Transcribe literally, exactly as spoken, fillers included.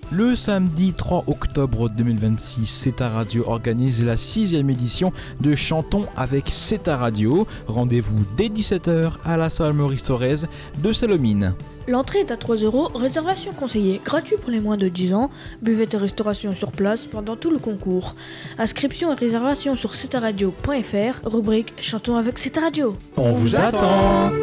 Le samedi trois octobre deux mille vingt-six, C E T A Radio organise la sixième édition de Chantons avec C E T A Radio. Rendez-vous dès dix-sept heures à la salle Maurice Thorez de Salomine. L'entrée est à trois euros, réservation conseillée, gratuit pour les moins de dix ans, buvette et restauration sur place pendant tout le concours. Inscription et réservation sur c e t a radio point f r, rubrique Chantons avec C E T A Radio. On vous attend.